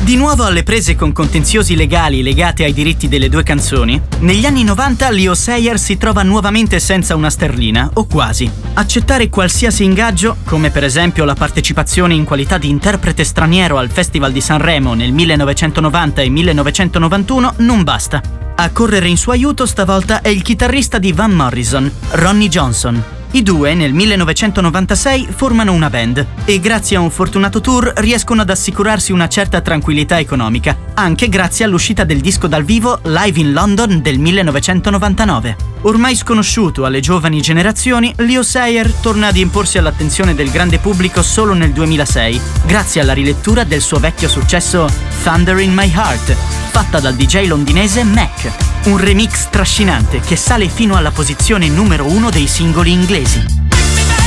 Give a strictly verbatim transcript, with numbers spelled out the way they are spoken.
Di nuovo alle prese con contenziosi legali legati ai diritti delle due canzoni, negli anni novanta Leo Sayer si trova nuovamente senza una sterlina, o quasi. Accettare qualsiasi ingaggio, come per esempio la partecipazione in qualità di interprete straniero al Festival di Sanremo nel millenovecentonovanta e millenovecentonovantuno, non basta. A correre in suo aiuto stavolta è il chitarrista di Van Morrison, Ronnie Johnson. I due nel millenovecentonovantasei formano una band e grazie a un fortunato tour riescono ad assicurarsi una certa tranquillità economica, anche grazie all'uscita del disco dal vivo Live in London del millenovecentonovantanove. Ormai sconosciuto alle giovani generazioni, Leo Sayer torna ad imporsi all'attenzione del grande pubblico solo nel duemilasei, grazie alla rilettura del suo vecchio successo Thunder in My Heart, fatta dal D J londinese Mac. Un remix trascinante che sale fino alla posizione numero uno dei singoli inglesi.